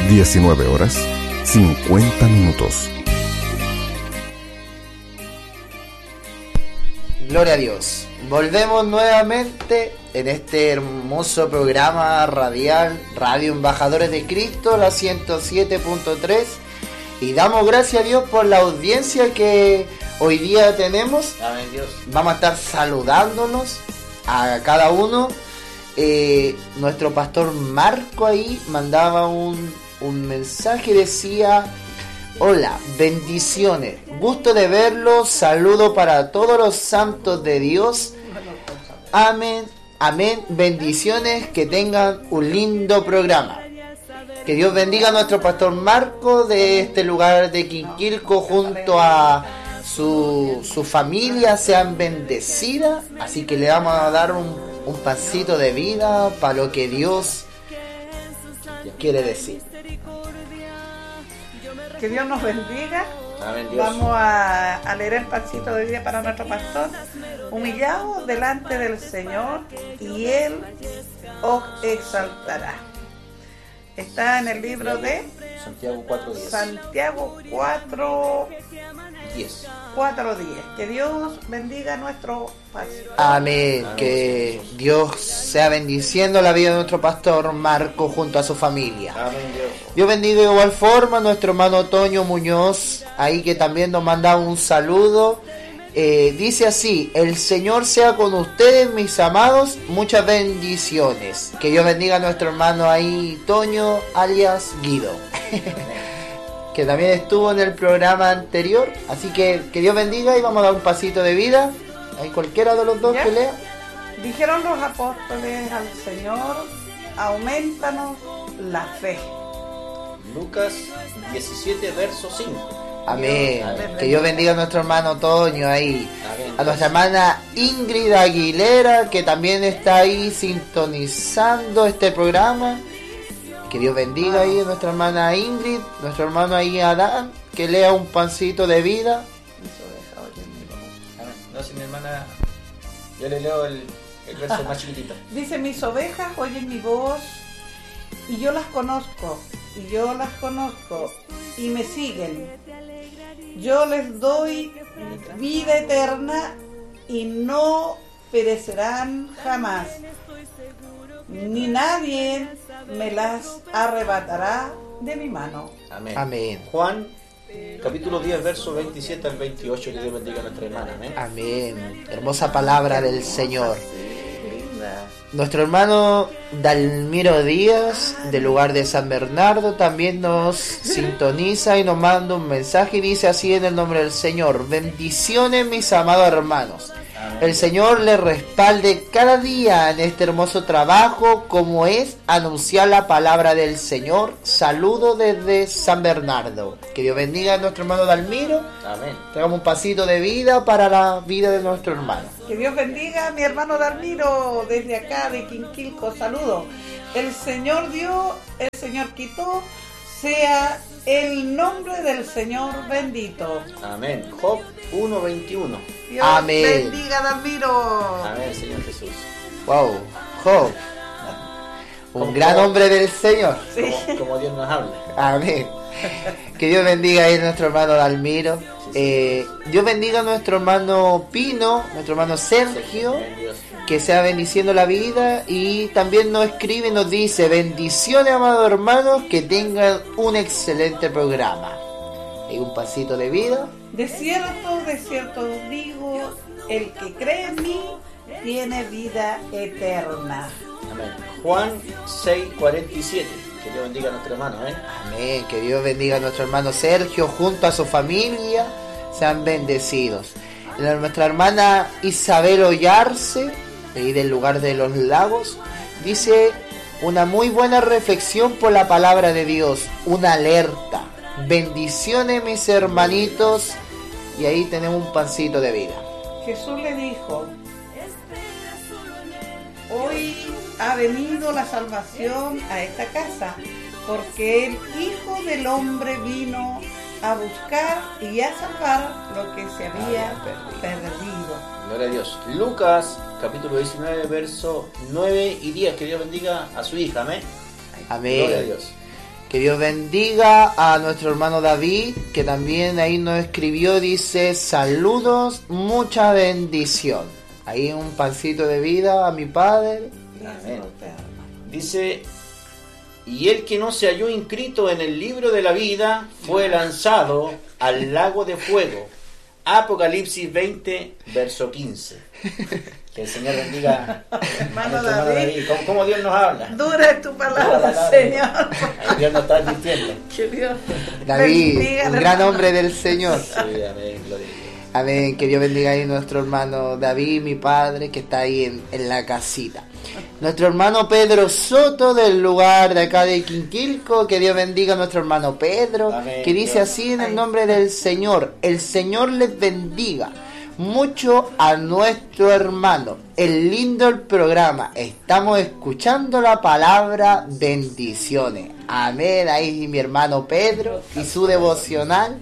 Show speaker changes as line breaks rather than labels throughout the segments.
19 horas 50 minutos.
Gloria a Dios. Volvemos nuevamente en este hermoso programa radial Radio Embajadores de Cristo, la 107.3, y damos gracias a Dios por la audiencia que hoy día tenemos.
Amén, Dios.
Vamos a estar saludándonos a cada uno. Nuestro pastor Marco ahí mandaba un mensaje, decía: hola, bendiciones, gusto de verlos, saludo para todos los santos de Dios, amén, amén, bendiciones, que tengan un lindo programa. Que Dios bendiga a nuestro pastor Marco de este lugar de Quinquilco, junto a su familia, sean bendecidas. Así que le vamos a dar un pasito de vida para lo que Dios quiere decir.
Que Dios nos bendiga.
Amén, Dios.
Vamos a leer el pancito de vida para nuestro pastor. Humillaos delante del Señor y Él os exaltará. Está en el libro de
Santiago 4:10.
Santiago 4:10.
10.
Que Dios bendiga nuestro pastor.
Amén. Que Dios sea bendiciendo la vida de nuestro pastor Marco junto a su familia.
Amén, Dios.
Dios bendiga de igual forma a nuestro hermano Toño Muñoz, ahí que también nos manda un saludo. Dice así: el Señor sea con ustedes, mis amados, muchas bendiciones. Que Dios bendiga a nuestro hermano ahí Toño, alias Guido, que también estuvo en el programa anterior. Así que Dios bendiga, y vamos a dar un pasito de vida. Hay cualquiera de los dos
¿Ya?
que lea.
Dijeron los apóstoles al Señor: aumentanos la fe.
Lucas 17, verso 5.
Amén.
Amén.
Que Dios bendiga a nuestro hermano Toño ahí.
Amén.
A nuestra hermana Ingrid Aguilera, que también está ahí sintonizando este programa. Que Dios bendiga ahí a nuestra hermana Ingrid, nuestro hermano ahí Adán, que lea un pancito de vida.
Amén. No, si mi hermana, yo le leo el verso más chiquitito.
Dice: mis ovejas oyen mi voz, y yo las conozco, y me siguen. Yo les doy vida eterna y no perecerán jamás, ni nadie me las arrebatará de mi mano.
Amén.
Amén.
Juan, capítulo 10, verso 27 al 28. Que Dios bendiga a nuestra hermana. Amén.
Amén. Hermosa palabra del Señor.
Linda.
Nuestro hermano Dalmiro Díaz, del lugar de San Bernardo, también nos sintoniza y nos manda un mensaje y dice así: en el nombre del Señor, bendiciones, mis amados hermanos. El Señor les respalde cada día en este hermoso trabajo, como es anunciar la palabra del Señor. Saludo desde San Bernardo. Que Dios bendiga a nuestro hermano Dalmiro.
Amén.
Tengamos un pasito de vida para la vida de nuestro hermano.
Que Dios bendiga a mi hermano Darmiro desde acá de Quinquilco. Saludo. El Señor dio, el Señor quitó, sea el nombre del Señor bendito.
Amén. Job 1:21.
Dios
Amén.
bendiga a Darmiro.
Amén, Señor Jesús.
Wow, Job, un gran hombre del Señor.
Sí.
Como Dios nos habla.
Amén. Que Dios bendiga a nuestro hermano Dalmiro. Dios bendiga a nuestro hermano Pino, nuestro hermano Sergio,
Amén, Dios.
que sea bendiciendo la vida. Y también nos escribe y nos dice: bendiciones, amados hermanos, que tengan un excelente programa. Y un pasito de vida.
De cierto os digo, el que cree en mí tiene vida eterna.
Amén. Juan 6:47. Que Dios bendiga a nuestro hermano.
Amén. Que Dios bendiga a nuestro hermano Sergio junto a su familia. Sean bendecidos. Nuestra hermana Isabel Ollarse, ahí del lugar de los lagos, dice: una muy buena reflexión por la palabra de Dios, una alerta. Bendiciones, mis hermanitos. Y ahí tenemos un pancito de vida.
Jesús le dijo: hoy ha venido la salvación a esta casa, porque el Hijo del Hombre vino a buscar y a salvar lo que se había perdido.
Gloria a Dios. Lucas, capítulo 19, verso 9 y 10. Que Dios bendiga a su hija. Amén. Gloria a
Amén.
Dios.
Que Dios bendiga a nuestro hermano David, que también ahí nos escribió, dice, saludos, mucha bendición. Ahí un pancito de vida a mi padre.
Amén. Dice, y el que no se halló inscrito en el libro de la vida fue lanzado al lago de fuego. Apocalipsis 20, verso 15. Que el Señor bendiga a
Hermano
nuestro hermano
David.
David. ¿Cómo Dios nos habla?
Dura es tu palabra, Señor.
Ahí Dios nos está advirtiendo.
Que Dios
David,
bendiga,
un gran
hermano.
hombre del Señor.
Sí, amén, gloria a Dios.
Amén, que Dios bendiga ahí a nuestro hermano David, mi padre, que está ahí en la casita. Nuestro hermano Pedro Soto, del lugar de acá de Quinquilco, que Dios bendiga a nuestro hermano Pedro,
Amén,
que dice
Dios.
así en el nombre del Señor, el Señor les bendiga mucho a nuestro hermano. Es lindo el programa, estamos escuchando la palabra, bendiciones. Amén, ahí mi hermano Pedro y su devocional.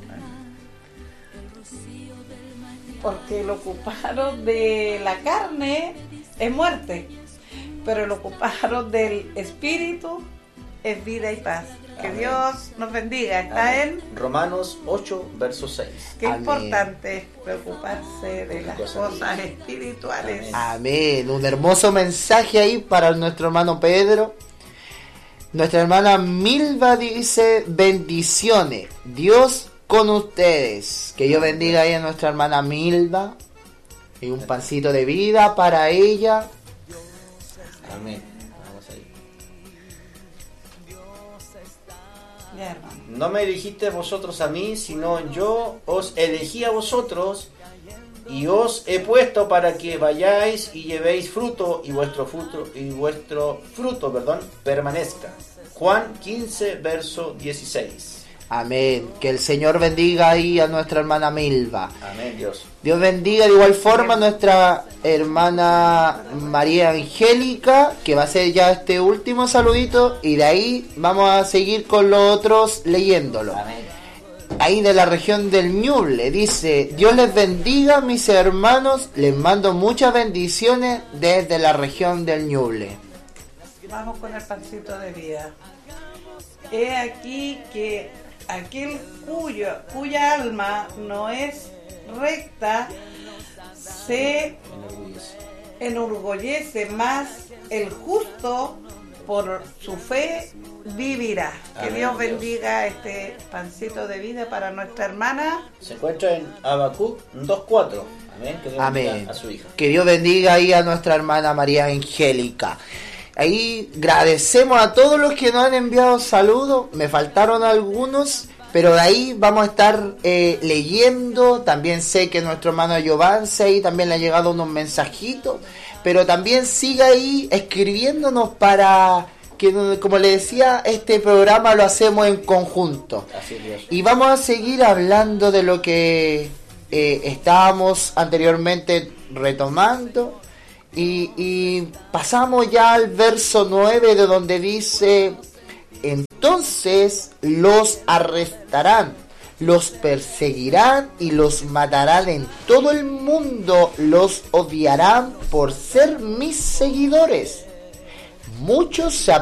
Porque lo ocuparon de la carne es muerte, pero lo ocuparon del espíritu es vida y paz. Que
Amén.
Dios nos bendiga. Está
Amén.
en
Romanos 8, verso 6.
qué
Amén.
importante es preocuparse de las
Cosas
cosas espirituales.
Amén.
Amén, un hermoso mensaje ahí para nuestro hermano Pedro. Nuestra hermana Milva dice, bendiciones, Dios con ustedes. Que Dios bendiga ahí a nuestra hermana Milva. Y un pancito de vida para ella.
Amén. Vamos ahí.
Ya, hermano.
No me elegiste vosotros a mí, sino yo os elegí a vosotros y os he puesto para que vayáis y llevéis fruto y vuestro fruto, permanezca. Juan 15, verso 16.
Amén. Que el Señor bendiga ahí a nuestra hermana Milva.
Amén, Dios.
Dios bendiga de igual forma a nuestra hermana María Angélica, que va a ser ya este último saludito, y de ahí vamos a seguir con los otros leyéndolo.
Amén.
Ahí de la región del Ñuble, dice, Dios les bendiga mis hermanos, les mando muchas bendiciones desde la región del Ñuble.
Vamos con el pancito de vida. He aquí que aquel cuya alma no es recta se enorgullece, más el justo por su fe vivirá. Que
Amén,
Dios
Dios.
bendiga este pancito de vida para nuestra hermana.
Se encuentra en Habacuc 2.4. Amén. Que Dios
Amén.
bendiga a su hija.
Que Dios bendiga ahí a nuestra hermana María Angélica. Ahí agradecemos a todos los que nos han enviado saludos. Me faltaron algunos, pero de ahí vamos a estar leyendo. También sé que nuestro hermano Giovanni ahí también le han llegado unos mensajitos. Pero también siga ahí escribiéndonos para que, como le decía, este programa lo hacemos en conjunto.
Así es, Dios.
Y vamos a seguir hablando de lo que estábamos anteriormente retomando. Y pasamos ya al verso 9, de donde dice, entonces los arrestarán, los perseguirán y los matarán en todo el mundo, los odiarán por ser mis seguidores. Muchos se